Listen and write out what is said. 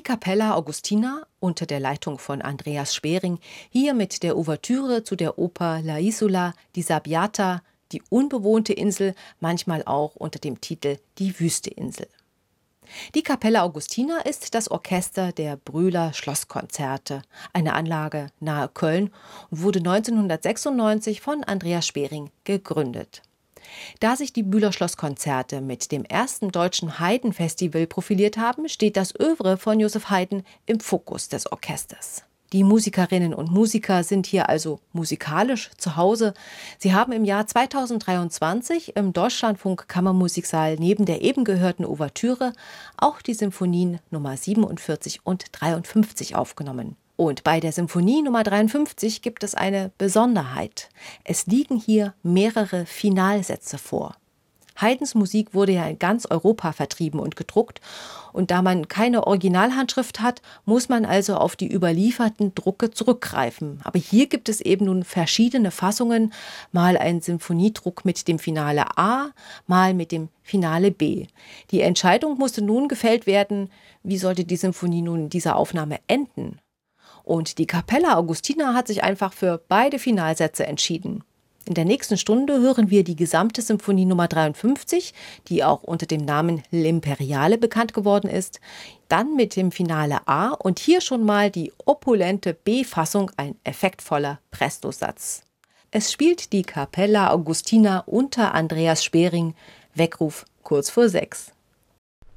Capella Augustina unter der Leitung von Andreas Spering, hier mit der Ouvertüre zu der Oper La Isola Disabbiata, die unbewohnte Insel, manchmal auch unter dem Titel Die Wüsteinsel. Die Capella Augustina ist das Orchester der Brühler Schlosskonzerte, eine Anlage nahe Köln, und wurde 1996 von Andreas Spering gegründet. Da sich die Bühler Schlosskonzerte mit dem ersten deutschen Haydn-Festival profiliert haben, steht das Œuvre von Joseph Haydn im Fokus des Orchesters. Die Musikerinnen und Musiker sind hier also musikalisch zu Hause. Sie haben im Jahr 2023 im Deutschlandfunk Kammermusiksaal neben der eben gehörten Ouvertüre auch die Sinfonien Nummer 47 und 53 aufgenommen. Und bei der Symphonie Nummer 53 gibt es eine Besonderheit. Es liegen hier mehrere Finalsätze vor. Haydns Musik wurde ja in ganz Europa vertrieben und gedruckt. Und da man keine Originalhandschrift hat, muss man also auf die überlieferten Drucke zurückgreifen. Aber hier gibt es eben nun verschiedene Fassungen. Mal ein Symphoniedruck mit dem Finale A, mal mit dem Finale B. Die Entscheidung musste nun gefällt werden, wie sollte die Symphonie nun in dieser Aufnahme enden? Und die Capella Augustina hat sich einfach für beide Finalsätze entschieden. In der nächsten Stunde hören wir die gesamte Symphonie Nummer 53, die auch unter dem Namen L'Imperiale bekannt geworden ist, dann mit dem Finale A und hier schon mal die opulente B-Fassung, ein effektvoller Prestosatz. Es spielt die Capella Augustina unter Andreas Spering, Weckruf kurz vor 6.